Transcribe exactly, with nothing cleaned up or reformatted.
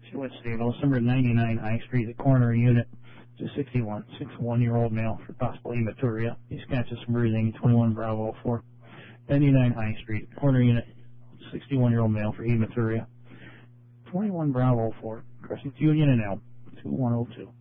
West Stable, number ninety-nine High Street, the coroner unit. It's a sixty-one, sixty-one-year-old male for possible hematuria. He's conscious and breathing, twenty-one Bravo four. ninety-nine High Street, coroner unit, sixty-one-year-old male for hematuria. twenty-one Bravo four, Crescent Union and Elm, two one oh two.